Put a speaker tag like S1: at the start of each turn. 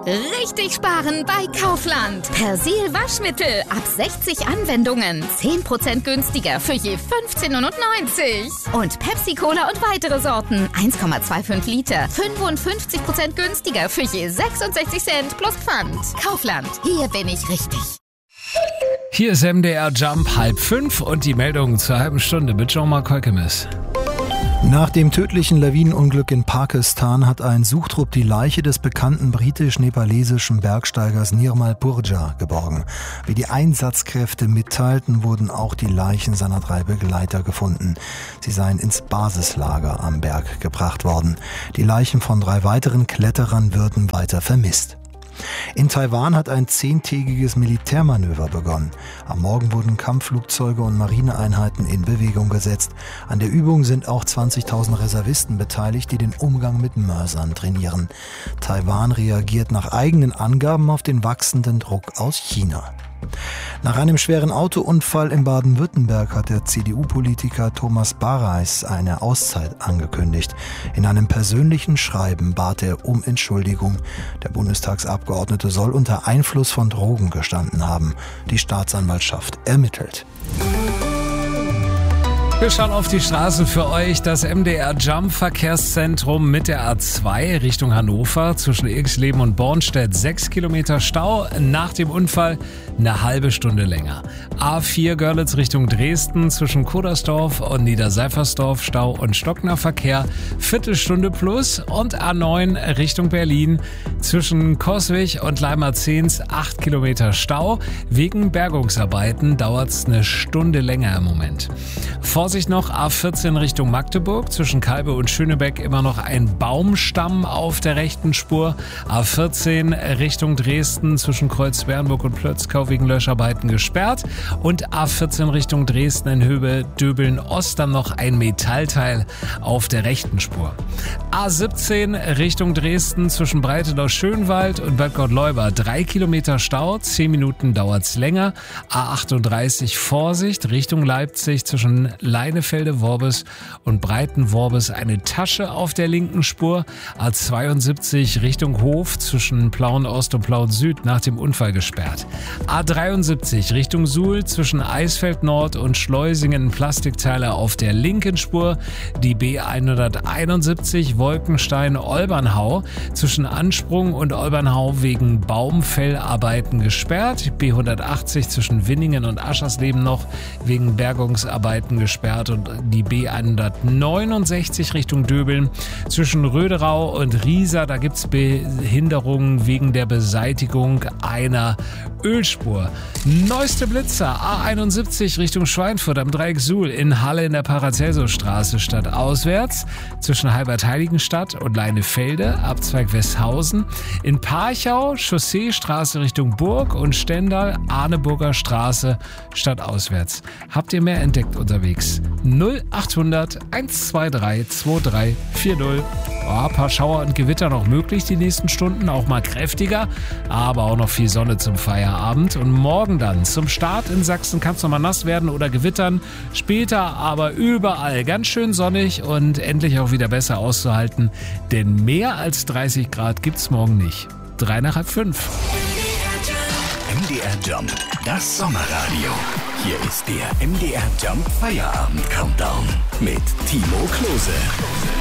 S1: Richtig sparen bei Kaufland. Persil Waschmittel ab 60 Anwendungen. 10% günstiger für je 15,99 €. Und Pepsi Cola und weitere Sorten. 1,25 Liter. 55% günstiger für je 66 Cent plus Pfand. Kaufland. Hier bin ich richtig.
S2: Hier ist MDR Jump 4:30 und die Meldung zur halben Stunde mit Jean-Marc Kolkemis.
S3: Nach dem tödlichen Lawinenunglück in Pakistan hat ein Suchtrupp die Leiche des bekannten britisch-nepalesischen Bergsteigers Nirmal Purja geborgen. Wie die Einsatzkräfte mitteilten, wurden auch die Leichen seiner 3 Begleiter gefunden. Sie seien ins Basislager am Berg gebracht worden. Die Leichen von 3 weiteren Kletterern würden weiter vermisst. In Taiwan hat ein 10-tägiges Militärmanöver begonnen. Am Morgen wurden Kampfflugzeuge und Marineeinheiten in Bewegung gesetzt. An der Übung sind auch 20.000 Reservisten beteiligt, die den Umgang mit Mörsern trainieren. Taiwan reagiert nach eigenen Angaben auf den wachsenden Druck aus China. Nach einem schweren Autounfall in Baden-Württemberg hat der CDU-Politiker Thomas Bareis eine Auszeit angekündigt. In einem persönlichen Schreiben bat er um Entschuldigung. Der Bundestagsabgeordnete soll unter Einfluss von Drogen gestanden haben. Die Staatsanwaltschaft ermittelt.
S2: Wir schauen auf die Straße für euch. Das MDR Jump Verkehrszentrum mit der A2 Richtung Hannover zwischen Irxleben und Bornstedt 6 Kilometer Stau. Nach dem Unfall eine halbe Stunde länger. A4 Görlitz Richtung Dresden zwischen Kodersdorf und Niederseifersdorf Stau und stockender Verkehr. Viertelstunde plus. Und A9 Richtung Berlin zwischen Coswig und Leimerzehns 8 Kilometer Stau. Wegen Bergungsarbeiten dauert es eine Stunde länger im Moment. Vorsicht noch, A14 Richtung Magdeburg, zwischen Kalbe und Schönebeck immer noch ein Baumstamm auf der rechten Spur. A14 Richtung Dresden, zwischen Kreuz-Bernburg und Plötzkau wegen Löscharbeiten gesperrt. Und A14 Richtung Dresden in Höhe Döbeln-Ost dann noch ein Metallteil auf der rechten Spur. A17 Richtung Dresden, zwischen Breitenau-Schönwald und Bad Gottleuba 3 Kilometer Stau, 10 Minuten dauert's länger. A38 Vorsicht Richtung Leipzig, zwischen Leinefelde-Worbis und Breiten-Worbis eine Tasche auf der linken Spur. A72 Richtung Hof zwischen Plauen-Ost und Plauen-Süd nach dem Unfall gesperrt. A73 Richtung Suhl zwischen Eisfeld-Nord und Schleusingen Plastikteile auf der linken Spur. Die B171 Wolkenstein-Olbernhau zwischen Ansprung und Olbernhau wegen Baumfellarbeiten gesperrt. B180 zwischen Winningen und Aschersleben noch wegen Bergungsarbeiten gesperrt und die B169 Richtung Döbeln zwischen Röderau und Riesa, da gibt's Behinderungen wegen der Beseitigung einer Ölspur. Neueste Blitzer A71 Richtung Schweinfurt am Dreieck Suhl in Halle in der Paracelsusstraße stadtauswärts zwischen Halbert-Heiligenstadt und Leinefelde Abzweig Westhausen. In Parchau Chausseestraße Richtung Burg und Stendal Arneburger Straße stadtauswärts. Habt ihr mehr entdeckt unterwegs? 0800 123 2340. Ein paar Schauer und Gewitter noch möglich die nächsten Stunden, auch mal kräftiger, aber auch noch viel Sonne zum Feierabend. Und morgen dann zum Start in Sachsen kann es nochmal nass werden oder gewittern. Später aber überall ganz schön sonnig und endlich auch wieder besser auszuhalten, denn mehr als 30 Grad gibt's morgen nicht. 3 nach halb 5.
S4: MDR Jump, das Sommerradio. Hier ist der MDR Jump Feierabend Countdown mit Timo Klose.